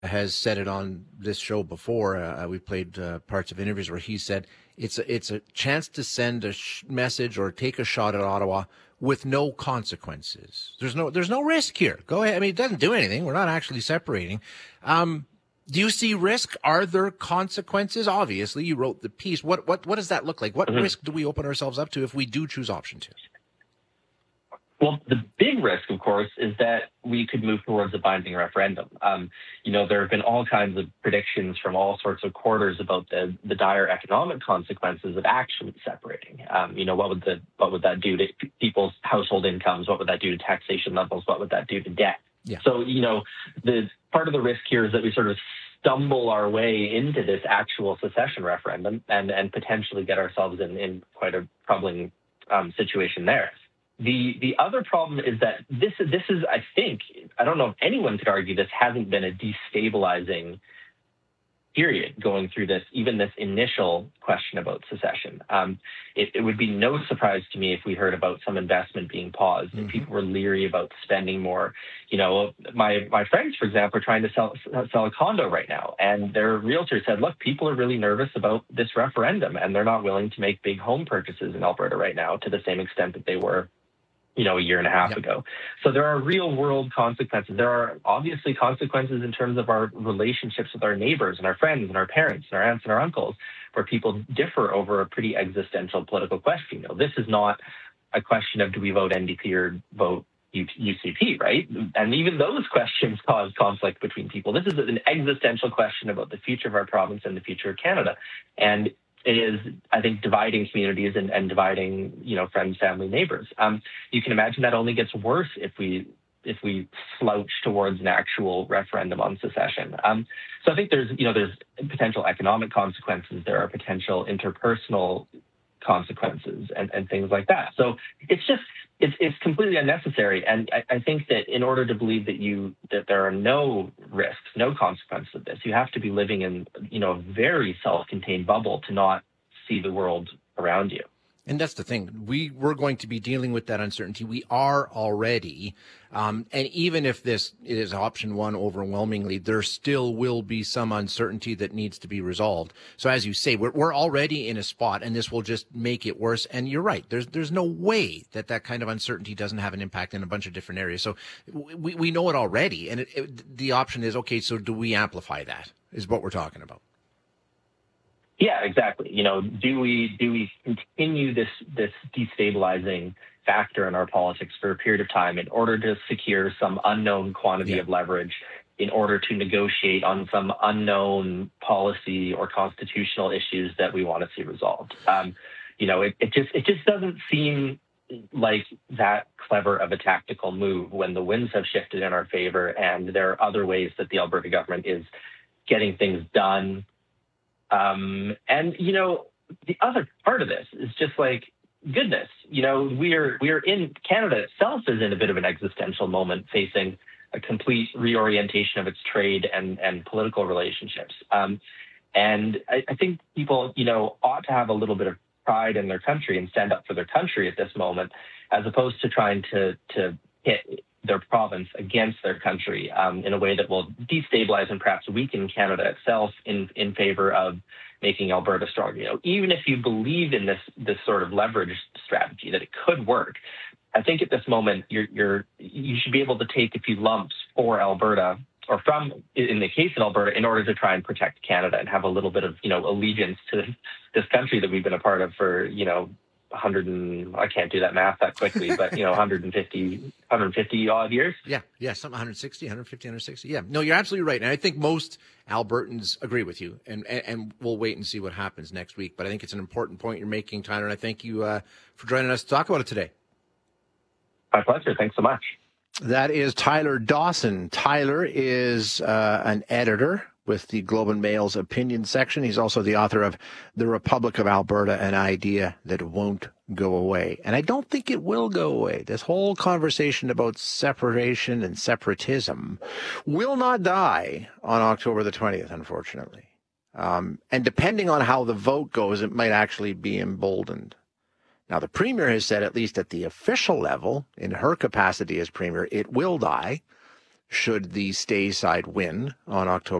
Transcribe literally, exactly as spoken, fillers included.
has said it on this show before. Uh, we played uh, parts of interviews where he said it's a, it's a chance to send a sh- message or take a shot at Ottawa with no consequences. There's no there's no risk here. Go ahead. I mean, it doesn't do anything. We're not actually separating. Um, do you see risk? Are there consequences? Obviously, you wrote the piece. What what what does that look like? What mm-hmm. risk do we open ourselves up to if we do choose option two? Well, the big risk, of course, is that we could move towards a binding referendum. Um, you know, there have been all kinds of predictions from all sorts of quarters about the, the dire economic consequences of actually separating. Um, you know, what would the what would that do to people's household incomes? What would that do to taxation levels? What would that do to debt? Yeah. So, you know, the part of the risk here is that we sort of stumble our way into this actual secession referendum and, and potentially get ourselves in, in quite a troubling um, situation there. The the other problem is that this this is, I think, I don't know if anyone could argue this hasn't been a destabilizing period going through this, even this initial question about secession. Um, it, it would be no surprise to me if we heard about some investment being paused mm-hmm. and people were leery about spending more. You know, my my friends, for example, are trying to sell sell a condo right now, and their realtor said, look, people are really nervous about this referendum, and they're not willing to make big home purchases in Alberta right now to the same extent that they were, you know, a year and a half yep. ago. So there are real world consequences. There are obviously consequences in terms of our relationships with our neighbors and our friends and our parents and our aunts and our uncles, where people differ over a pretty existential political question. You know, this is not a question of do we vote N D P or vote U C P, right? And even those questions cause conflict between people. This is an existential question about the future of our province and the future of Canada. And it is, I think, dividing communities and, and dividing, you know, friends, family, neighbors. Um, you can imagine that only gets worse if we if we slouch towards an actual referendum on secession. Um, so I think there's, you know, there's potential economic consequences. There are potential interpersonal consequences and, and things like that. So it's just it's it's completely unnecessary. And I, I think that in order to believe that you that there are no risks, no consequences of this, you have to be living in, you know, a very self-contained bubble to not see the world around you. And that's the thing. We, we're going to be dealing with that uncertainty. We are already. Um, and even if this is option one overwhelmingly, there still will be some uncertainty that needs to be resolved. So as you say, we're, we're already in a spot, and this will just make it worse. And you're right. There's, there's no way that that kind of uncertainty doesn't have an impact in a bunch of different areas. So we, we know it already. And it, it, the option is, okay, so do we amplify that is what we're talking about. Yeah, exactly. You know, do we do we continue this this destabilizing factor in our politics for a period of time in order to secure some unknown quantity yeah. of leverage, in order to negotiate on some unknown policy or constitutional issues that we want to see resolved? Um, you know, it, it just it just doesn't seem like that clever of a tactical move when the winds have shifted in our favor, and there are other ways that the Alberta government is getting things done. Um, and, you know, the other part of this is just like, goodness, you know, we're we're in Canada itself is in a bit of an existential moment, facing a complete reorientation of its trade and, and political relationships. Um, and I, I think people, you know, ought to have a little bit of pride in their country and stand up for their country at this moment, as opposed to trying to, to hit their province against their country um, in a way that will destabilize and perhaps weaken Canada itself in, in favor of making Alberta strong. You know, even if you believe in this this sort of leverage strategy that it could work, I think at this moment you're you're you should be able to take a few lumps for Alberta or from in the case of Alberta in order to try and protect Canada and have a little bit of, you know, allegiance to this country that we've been a part of for, you know, one hundred and I can't do that math that quickly, but, you know, one hundred fifty, one hundred fifty odd years. Yeah, yeah, something one hundred sixty, one hundred fifty, one hundred sixty. Yeah, no, you're absolutely right. And I think most Albertans agree with you, and, and, and we'll wait and see what happens next week. But I think it's an important point you're making, Tyler, and I thank you uh, for joining us to talk about it today. My pleasure. Thanks so much. That is Tyler Dawson. Tyler is uh, an editor with the Globe and Mail's opinion section. He's also the author of The Republic of Alberta, an idea that won't go away. And I don't think it will go away. This whole conversation about separation and separatism will not die on October the twentieth, unfortunately. Um, and depending on how the vote goes, it might actually be emboldened. Now, the Premier has said, at least at the official level, in her capacity as Premier, it will die. should the stay side win on October